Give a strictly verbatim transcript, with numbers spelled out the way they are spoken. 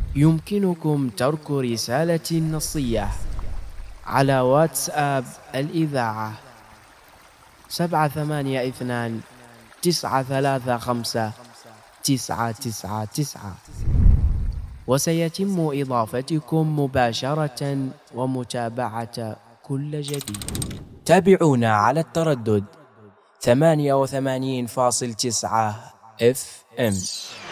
يمكنكم ترك رسالة نصية على واتساب الإذاعة سبعة ثمانية اثنان تسعة ثلاثة خمسة تسعة تسعة تسعة، وسيتم إضافتكم مباشرة ومتابعة كل جديد. تابعونا على التردد ثمانية وثمانين فاصل تسعة اف ام.